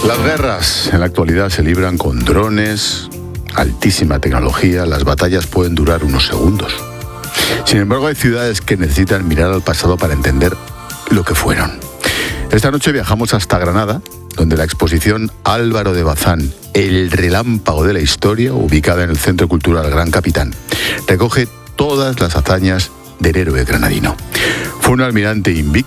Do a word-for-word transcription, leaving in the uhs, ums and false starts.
Las guerras en la actualidad se libran con drones, altísima tecnología. Las batallas pueden durar unos segundos. Sin embargo, hay ciudades que necesitan mirar al pasado para entender lo que fueron. Esta noche viajamos hasta Granada, donde la exposición Álvaro de Bazán, el relámpago de la historia, ubicada en el Centro Cultural Gran Capitán, recoge todas las hazañas del héroe granadino. Fue un almirante invicto